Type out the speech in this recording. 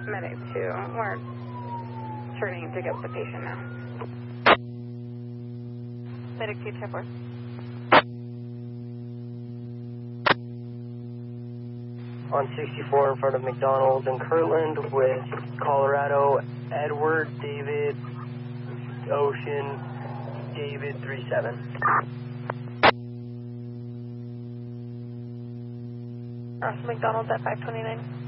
Medic 2, we're turning to get the patient now. Medic 2, 10-4. On 64 in front of McDonald's in Kirtland with Colorado, Edward, David, Ocean, David 37. McDonald's at 529.